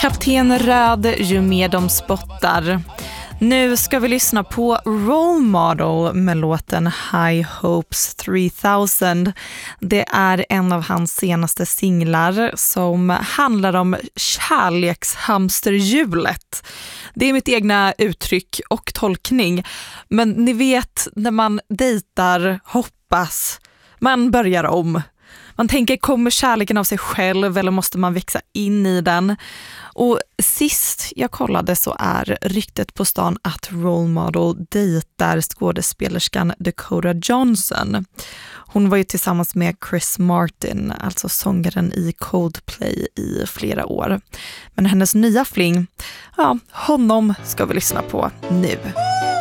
Kapten Röd, ju mer de spottar. Nu ska vi lyssna på Role Model med låten High Hopes 3000. Det är en av hans senaste singlar som handlar om kärlekshamsterhjulet. Det är mitt egna uttryck och tolkning. Men ni vet, när man dejtar, hoppas, man börjar om. Man tänker, kommer kärleken av sig själv eller måste man växa in i den? Och sist jag kollade så är ryktet på stan att Role Model dejtar skådespelerskan Dakota Johnson. Hon var ju tillsammans med Chris Martin, alltså sångaren i Coldplay, i flera år. Men hennes nya fling, ja, honom ska vi lyssna på nu.